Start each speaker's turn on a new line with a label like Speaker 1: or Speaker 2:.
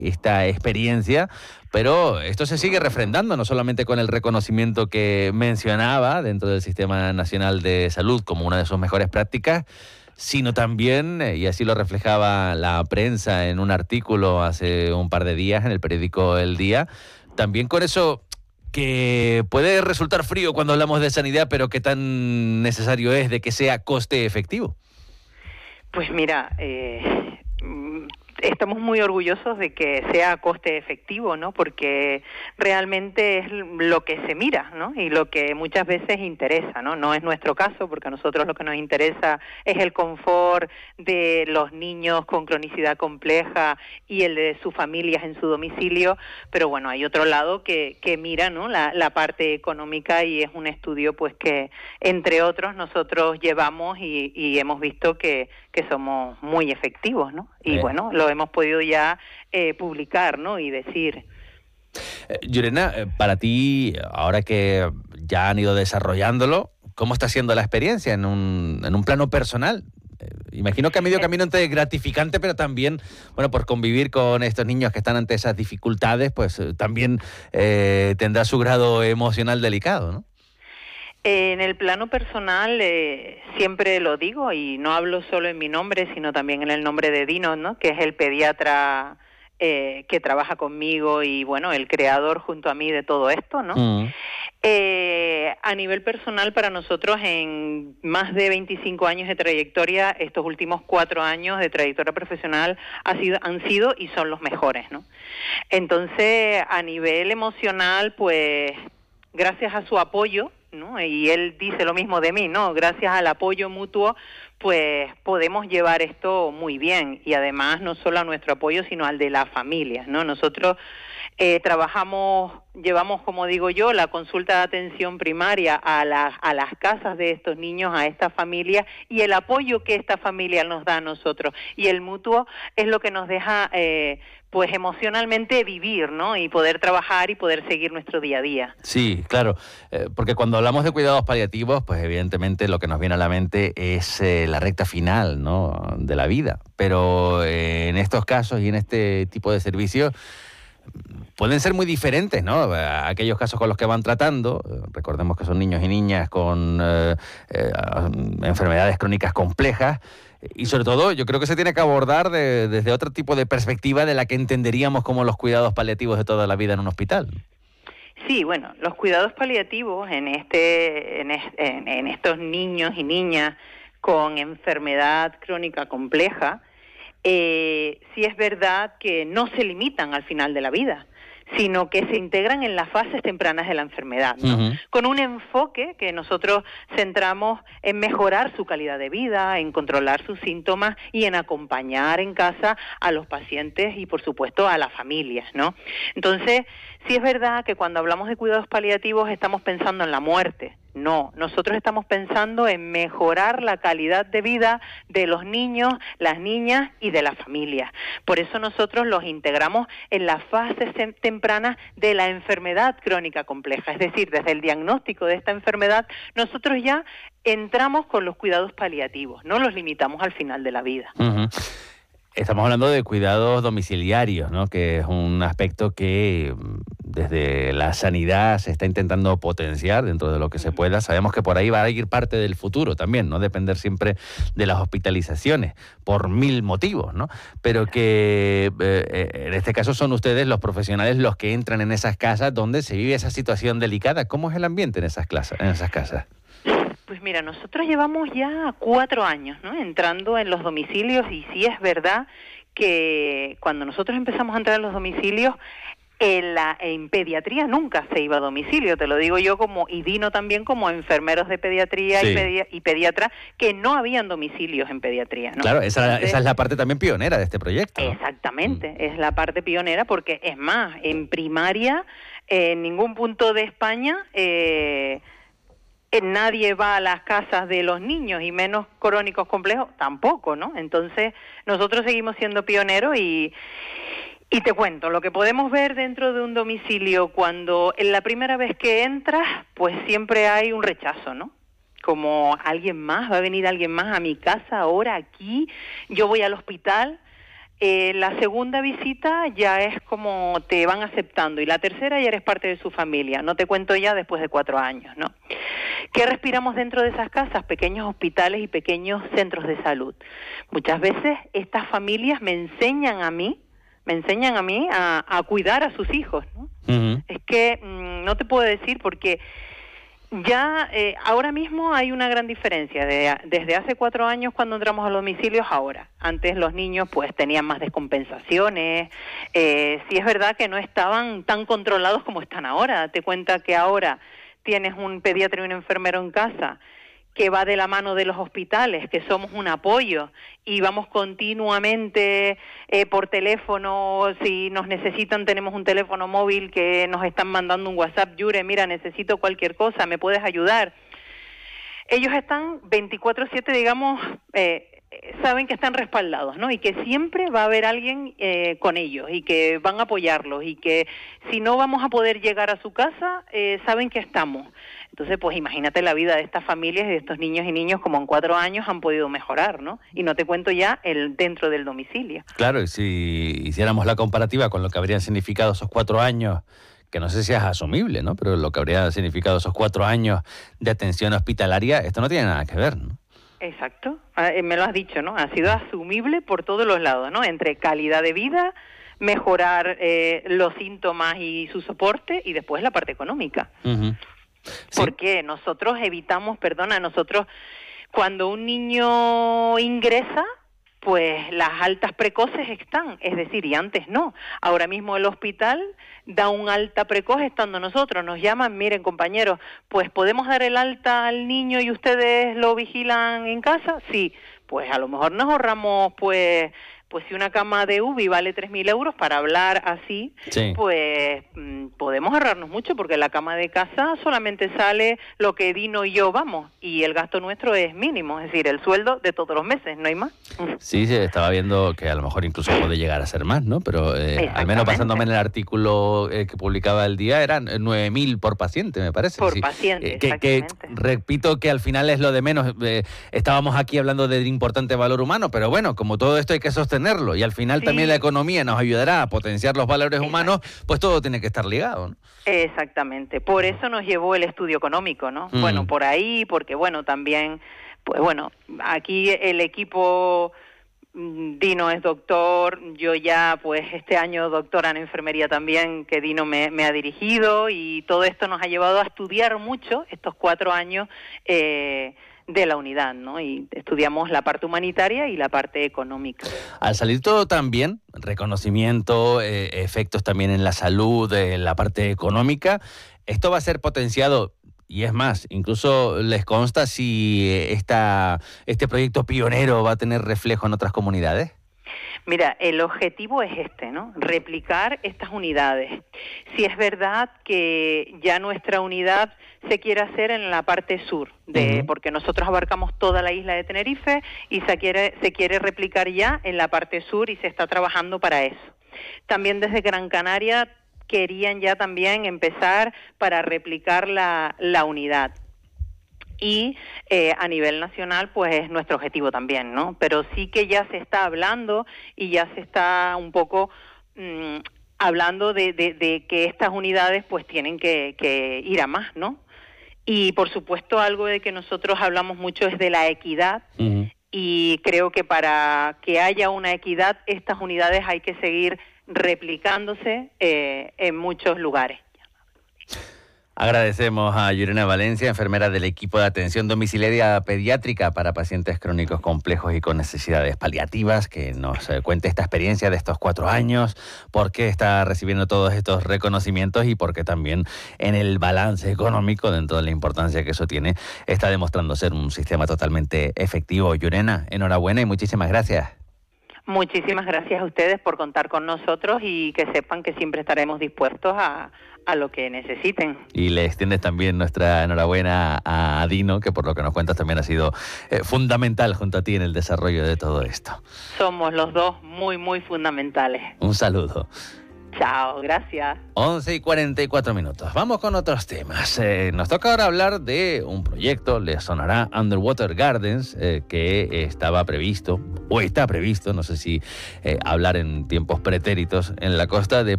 Speaker 1: esta experiencia, pero esto se sigue refrendando, no solamente con el reconocimiento que mencionaba dentro del Sistema Nacional de Salud como una de sus mejores prácticas, sino también, y así lo reflejaba la prensa en un artículo hace un par de días en el periódico El Día, también con eso que puede resultar frío cuando hablamos de sanidad, pero que tan necesario es de que sea coste efectivo.
Speaker 2: Pues mira, estamos muy orgullosos de que sea coste efectivo, ¿no? Porque realmente es lo que se mira, ¿no? Y lo que muchas veces interesa, ¿no? No es nuestro caso, porque a nosotros lo que nos interesa es el confort de los niños con cronicidad compleja y el de sus familias en su domicilio, pero bueno, hay otro lado que mira, ¿no? La parte económica, y es un estudio pues que entre otros nosotros llevamos y hemos visto que somos muy efectivos, ¿no? Y bueno, lo hemos podido ya publicar, ¿no? Y decir.
Speaker 1: Llurena, para ti, ahora que ya han ido desarrollándolo, ¿cómo está siendo la experiencia en un plano personal? Imagino que ha medio camino entre gratificante, pero también, bueno, por convivir con estos niños que están ante esas dificultades, pues también tendrá su grado emocional delicado, ¿no?
Speaker 2: En el plano personal, siempre lo digo, y no hablo solo en mi nombre, sino también en el nombre de Dino, ¿no? Que es el pediatra que trabaja conmigo y, bueno, el creador junto a mí de todo esto, ¿no? A nivel personal, para nosotros, en más de 25 años de trayectoria, estos últimos 4 años de trayectoria profesional han sido y son los mejores, ¿no? Entonces, a nivel emocional, pues, gracias a su apoyo, ¿no? Y él dice lo mismo de mí, ¿no? Gracias al apoyo mutuo, pues podemos llevar esto muy bien, y además no solo a nuestro apoyo, sino al de la familia, ¿no? Nosotros llevamos, como digo yo, la consulta de atención primaria a las casas de estos niños, a estas familias, y el apoyo que esta familia nos da a nosotros, y el mutuo es lo que nos deja pues emocionalmente vivir, ¿no? Y poder trabajar y poder seguir nuestro día a día.
Speaker 1: Sí, claro, porque cuando hablamos de cuidados paliativos, pues evidentemente lo que nos viene a la mente es la recta final, ¿no?, de la vida. Pero en estos casos y en este tipo de servicios pueden ser muy diferentes, ¿no? Aquellos casos con los que van tratando, recordemos que son niños y niñas con enfermedades crónicas complejas, y sobre todo yo creo que se tiene que abordar desde otro tipo de perspectiva de la que entenderíamos como los cuidados paliativos de toda la vida en un hospital.
Speaker 2: Sí, bueno, los cuidados paliativos en estos niños y niñas con enfermedad crónica compleja, sí es verdad que no se limitan al final de la vida, sino que se integran en las fases tempranas de la enfermedad, ¿no? Uh-huh. Con un enfoque que nosotros centramos en mejorar su calidad de vida, en controlar sus síntomas y en acompañar en casa a los pacientes y, por supuesto, a las familias, ¿no? Entonces, sí es verdad que cuando hablamos de cuidados paliativos estamos pensando en la muerte. No, nosotros estamos pensando en mejorar la calidad de vida de los niños, las niñas y de las familias. Por eso nosotros los integramos en las fases tempranas de la enfermedad crónica compleja. Es decir, desde el diagnóstico de esta enfermedad, nosotros ya entramos con los cuidados paliativos, no los limitamos al final de la vida.
Speaker 1: Uh-huh. Estamos hablando de cuidados domiciliarios, ¿no?, que es un aspecto que desde la sanidad se está intentando potenciar dentro de lo que se pueda. Sabemos que por ahí va a ir parte del futuro también, no depender siempre de las hospitalizaciones por 1000 motivos, ¿no? Pero que en este caso son ustedes los profesionales los que entran en esas casas donde se vive esa situación delicada. ¿Cómo es el ambiente en esas casas?
Speaker 2: Pues mira, nosotros llevamos ya 4 años, ¿no?, entrando en los domicilios, y sí es verdad que cuando nosotros empezamos a entrar en los domicilios, en pediatría nunca se iba a domicilio, te lo digo yo y Dino también, como enfermeros de pediatría, sí, y pediatra, que no habían domicilios en pediatría, ¿no?
Speaker 1: Claro, esa es la parte también pionera de este proyecto, ¿no?
Speaker 2: Exactamente, es la parte pionera, porque es más, en primaria, en ningún punto de España nadie va a las casas de los niños, y menos crónicos complejos tampoco, ¿no? Entonces nosotros seguimos siendo pioneros, y te cuento, lo que podemos ver dentro de un domicilio cuando en la primera vez que entras, pues siempre hay un rechazo, ¿no? Como va a venir alguien más a mi casa ahora, aquí, yo voy al hospital. La segunda visita ya es como te van aceptando y la tercera ya eres parte de su familia. No te cuento ya después de 4 años, ¿no? ¿Qué respiramos dentro de esas casas? Pequeños hospitales y pequeños centros de salud. Muchas veces estas familias me enseñan a mí a cuidar a sus hijos, ¿no?
Speaker 1: Uh-huh.
Speaker 2: Es que no te puedo decir porque ya ahora mismo hay una gran diferencia desde hace 4 años cuando entramos a los domicilios ahora. Antes los niños pues tenían más descompensaciones, sí es verdad que no estaban tan controlados como están ahora. Date cuenta que ahora tienes un pediatra y un enfermero en casa que va de la mano de los hospitales, que somos un apoyo y vamos continuamente por teléfono, si nos necesitan tenemos un teléfono móvil que nos están mandando un WhatsApp, Yure, mira, necesito cualquier cosa, ¿me puedes ayudar? Ellos están 24/7, digamos, saben que están respaldados, ¿no? Y que siempre va a haber alguien con ellos y que van a apoyarlos y que si no vamos a poder llegar a su casa, saben que estamos. Entonces, pues imagínate la vida de estas familias y de estos niños y niños como en 4 años han podido mejorar, ¿no? Y no te cuento ya el dentro del domicilio.
Speaker 1: Claro, y si hiciéramos la comparativa con lo que habrían significado esos 4 años, que no sé si es asumible, ¿no? Pero lo que habría significado esos 4 años de atención hospitalaria, esto no tiene nada que ver, ¿no?
Speaker 2: Exacto, me lo has dicho, ¿no? Ha sido asumible por todos los lados, ¿no? Entre calidad de vida, mejorar los síntomas y su soporte y después la parte económica.
Speaker 1: Uh-huh. Sí.
Speaker 2: Porque nosotros evitamos, nosotros cuando un niño ingresa, pues las altas precoces están, es decir, y antes no. Ahora mismo el hospital da un alta precoz estando nosotros, nos llaman, miren compañeros, pues ¿podemos dar el alta al niño y ustedes lo vigilan en casa? Sí, pues a lo mejor nos ahorramos pues si una cama de UBI vale 3.000 euros, para hablar así,
Speaker 1: Sí.
Speaker 2: pues podemos ahorrarnos mucho, porque la cama de casa solamente sale lo que Dino y yo vamos, y el gasto nuestro es mínimo, es decir, el sueldo de todos los meses, no hay más.
Speaker 1: Sí, se estaba viendo que a lo mejor incluso puede llegar a ser más, ¿no? Pero al menos basándome en el artículo que publicaba El Día, eran 9.000 por paciente, me parece.
Speaker 2: Por
Speaker 1: Sí.
Speaker 2: paciente,
Speaker 1: que
Speaker 2: exactamente.
Speaker 1: repito que al final es lo de menos. Estábamos aquí hablando del importante valor humano, pero bueno, como todo esto hay que sostenerlo y al final
Speaker 2: Sí.
Speaker 1: también la economía nos ayudará a potenciar los valores humanos, pues todo tiene que estar ligado, ¿no?
Speaker 2: Exactamente, por eso nos llevó el estudio económico, ¿no? Bueno, por ahí, porque bueno, también, pues bueno, aquí el equipo, Dino es doctor, yo ya pues este año doctora en enfermería también, que Dino me ha dirigido, y todo esto nos ha llevado a estudiar mucho estos 4 años de la unidad, ¿no? Y estudiamos la parte humanitaria y la parte económica.
Speaker 1: Al salir todo tan bien, reconocimiento, efectos también en la salud, en la parte económica, esto va a ser potenciado, y es más, incluso les consta si este proyecto pionero va a tener reflejo en otras comunidades.
Speaker 2: Mira, el objetivo es ¿no? Replicar estas unidades. Si es verdad que ya nuestra unidad se quiere hacer en la parte sur, porque nosotros abarcamos toda la isla de Tenerife y se quiere replicar ya en la parte sur y se está trabajando para eso. También desde Gran Canaria querían ya también empezar para replicar la unidad. Y a nivel nacional, pues es nuestro objetivo también, ¿no? Pero sí que ya se está hablando y ya se está un poco hablando de que estas unidades pues tienen que ir a más, ¿no? Y por supuesto algo de que nosotros hablamos mucho es de la equidad.
Speaker 1: Uh-huh.
Speaker 2: Y creo que para que haya una equidad, estas unidades hay que seguir replicándose en muchos lugares.
Speaker 1: Agradecemos a Yurena Valencia, enfermera del equipo de atención domiciliaria pediátrica para pacientes crónicos complejos y con necesidades paliativas, que nos cuente esta experiencia de estos 4 años, por qué está recibiendo todos estos reconocimientos y por qué también en el balance económico, dentro de la importancia que eso tiene, está demostrando ser un sistema totalmente efectivo. Yurena, enhorabuena y muchísimas gracias.
Speaker 2: Muchísimas gracias a ustedes por contar con nosotros y que sepan que siempre estaremos dispuestos a lo que necesiten.
Speaker 1: Y le extiendes también nuestra enhorabuena a Dino, que por lo que nos cuentas también ha sido fundamental junto a ti en el desarrollo de todo esto.
Speaker 2: Somos los dos muy, muy fundamentales.
Speaker 1: Un saludo.
Speaker 2: Chao, gracias.
Speaker 1: 11:44. Vamos con otros temas. Nos toca ahora hablar de un proyecto, les sonará Underwater Gardens, que estaba previsto, o está previsto, no sé si hablar en tiempos pretéritos, en la costa de